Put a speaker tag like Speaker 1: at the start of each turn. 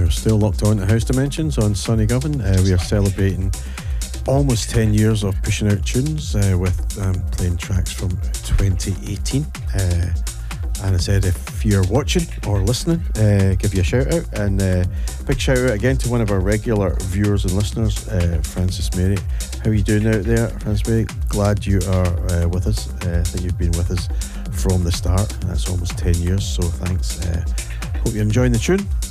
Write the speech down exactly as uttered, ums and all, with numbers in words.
Speaker 1: You're still locked on to House Dimensions on Sonny Govan. Uh, we are celebrating almost ten years of pushing out tunes uh, with um, playing tracks from twenty eighteen. Uh, and I said, if you're watching or listening, uh, give you a shout out. And uh, big shout out again to one of our regular viewers and listeners, uh, Francis Mary. How are you doing out there, Francis Mary? Glad you are uh, with us. Uh, I think you've been with us from the start. That's almost ten years, so thanks. Uh, hope you're enjoying the tune.